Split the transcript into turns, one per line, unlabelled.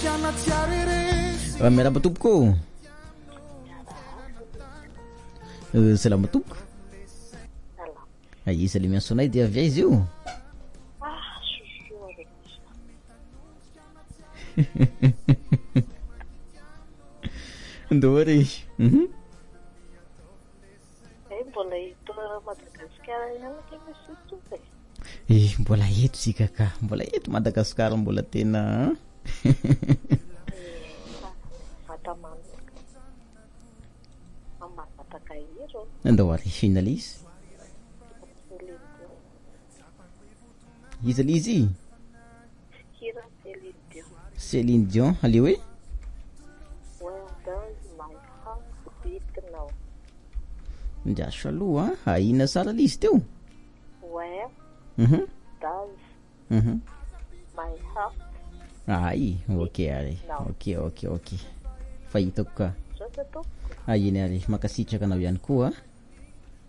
Miarahaba tompoko. Salama tompoko. Isa le miantsonay dia avy aiza io? Ndôry.
Mbola hito Madagasikara ihany ke misy tompy.
Mbola eto sika ka, mbola eto Madagasikara mbola tena Ndôry finaliste. Iza lizy? Céline Dion, allez oui. Ndraso aloha ahina sara lizy teo.
Where does my heart?
Ay, okay ary. Okay. Fa hitako ka. Ahiny ary makasitraka anao ihany koa.